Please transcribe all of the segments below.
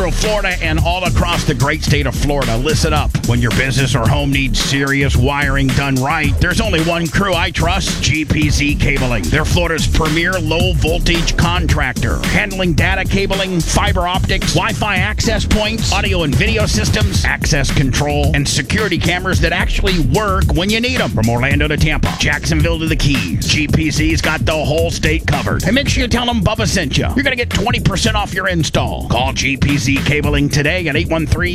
Central Florida and all across the great state of Florida. Listen up. When your business or home needs serious wiring done right, there's only one crew I trust, GPZ Cabling. They're Florida's premier low-voltage contractor, handling data cabling, fiber optics, Wi-Fi access points, audio and video systems, access control, and security cameras that actually work when you need them. From Orlando to Tampa, Jacksonville to the Keys, GPZ's got the whole state covered. And make sure you tell them Bubba sent you. You're going to get 20% off your install. Call GPZ Cabling today at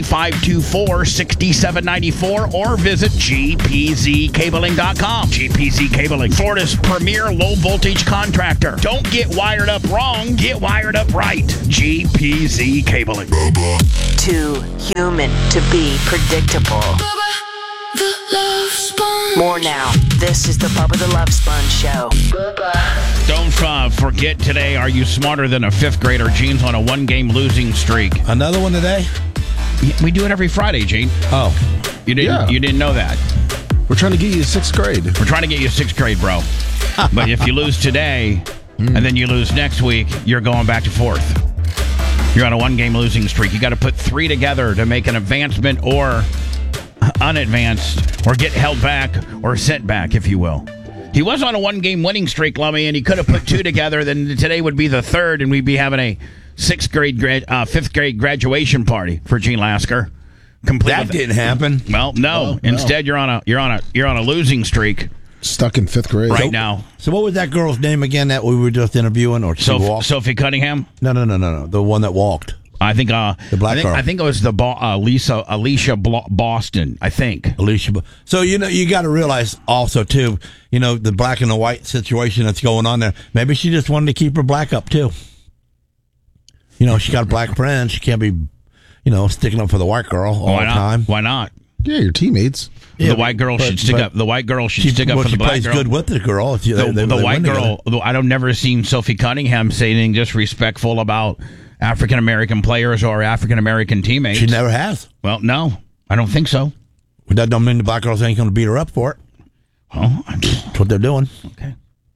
813-524-6794 or visit gpzcabling.com. GPZ Cabling, Florida's premier low-voltage contractor. Don't get wired up wrong. Get wired up right. GPZ Cabling. Too human to be predictable. The Love Sponge. More now. This is the Bubba the Love Sponge Show. Don't forget today, are you smarter than a fifth grader? Gene's on a one-game losing streak. Another one today? We do it every Friday, Gene. Oh. You didn't know that. We're trying to get you sixth grade. We're trying to get you sixth grade, bro. But if you lose today and then you lose next week, you're going back to fourth. You're on a one-game losing streak. You got to put three together to make an advancement or unadvanced or get held back or sent back, if you will. He was on a one-game winning streak, Lummy, and he could have put two together. Then today would be the third, and we'd be having a fifth grade graduation party for Gene Lasker. That didn't happen. Well, no. Instead, you're on a losing streak. Stuck in fifth grade right now. So what was that girl's name again that we were just interviewing? Or Sophie Cunningham? No. The one that walked. I think the black girl. I think it was the Alicia Boston. I think Alicia. So you got to realize also too. The black and the white situation that's going on there. Maybe she just wanted to keep her black up too. She got a black friend. She can't be, sticking up for the white girl all the time. Why not? Yeah, your teammates. Yeah, the white girl should stick up. The white girl should stick up for the black girl. She plays good with the girl. The white girl. I don't never seen Sophie Cunningham say anything disrespectful about African American players or African American teammates. She never has. Well, no, I don't think so. But that don't mean the black girls ain't going to beat her up for it. Oh, that's what they're doing. Okay.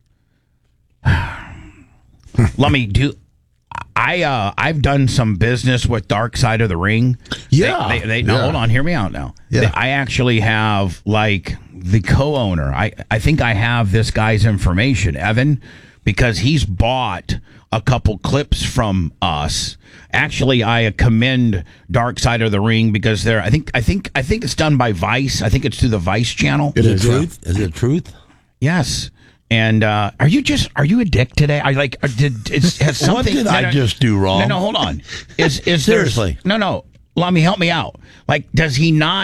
Let me do. I've done some business with Dark Side of the Ring. Yeah. Now, hold on, hear me out now. Yeah. I actually have the co-owner. I think I have this guy's information, Evan, because he's bought a couple clips from us. Actually, I commend Dark Side of the Ring because I think it's done by Vice. I think it's through the Vice channel. Is it truth? Is it truth? Yes. And are you a dick today? Has something? What did I just do wrong? No, hold on. Is Seriously? No. Let me help me out. Is he not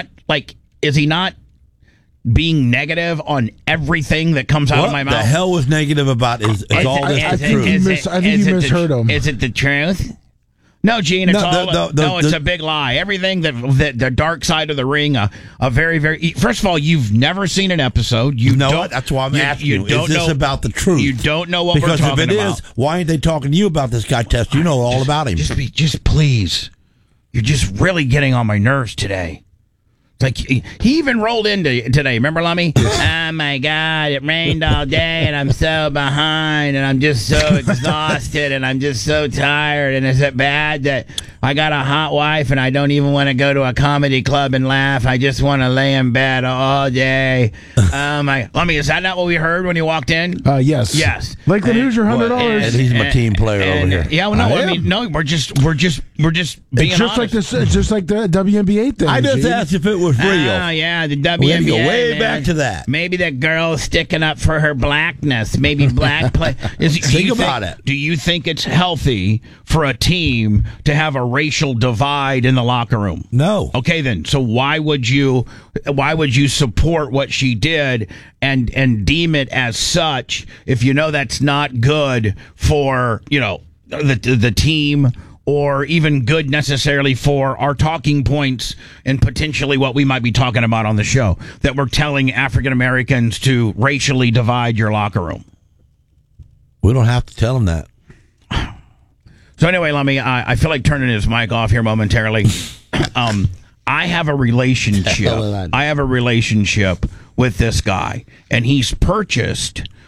being negative on everything that comes out of my mouth? What the hell was negative about is all this I the truth? think you misheard him. Is it the truth? No, Gene, it's it's a big lie. Everything that the Dark Side of the Ring, a very, very... First of all, you've never seen an episode. You know what? That's why I'm asking you. Is this about the truth? You don't know what we're talking about. Because if it is, why ain't they talking to you about this guy, Test? You know all about him. Just please. You're just really getting on my nerves today. It's like he even rolled into today. Remember, Lummy? Oh, my God, it rained all day, and I'm so behind, and I'm just so exhausted, and I'm just so tired, and is it bad that I got a hot wife, and I don't even want to go to a comedy club and laugh? I just want to lay in bed all day. Lummy, is that not what we heard when you walked in? Yes. Yes. Lakeland, here's your $100. And he's my team player over here. Yeah, well, no, we're just being it's just honest. It's just like the WNBA thing. I just asked if it was real. Oh, yeah, the WNBA. We had to go way man. back to that. Maybe that girl's sticking up for her blackness. Maybe black play. Think about it. Do you think it's healthy for a team to have a racial divide in the locker room? No. Okay, then. So why would you support what she did and deem it as such if you know that's not good for the team? Or even good necessarily for our talking points and potentially what we might be talking about on the show, that we're telling African Americans to racially divide your locker room. We don't have to tell them that. So anyway, I feel like turning his mic off here momentarily. I have a relationship. I have a relationship with this guy, and he's purchased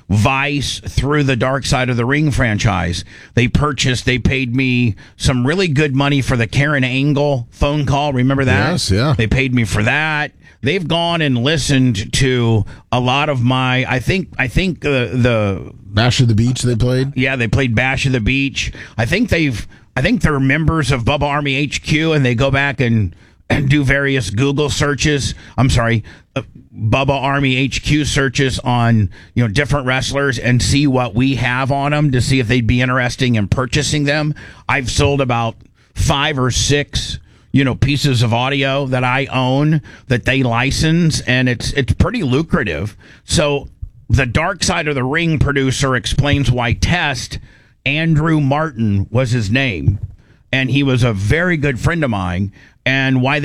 Vice through the Dark Side of the Ring franchise. They paid me some really good money for the Karen Angle phone call. Remember that? Yes, yeah. They paid me for that. They've gone and listened to a lot of my, I think the Bash of the Beach they played. Yeah, they played Bash of the Beach. I think they're members of Bubba Army HQ, and they go back and do various Google searches. I'm sorry, Bubba Army HQ searches on different wrestlers and see what we have on them to see if they'd be interesting in purchasing them. I've sold about 5 or 6 pieces of audio that I own that they license, and it's pretty lucrative. So the Dark Side of the Ring producer explains why Test Andrew Martin was his name, and he was a very good friend of mine, and why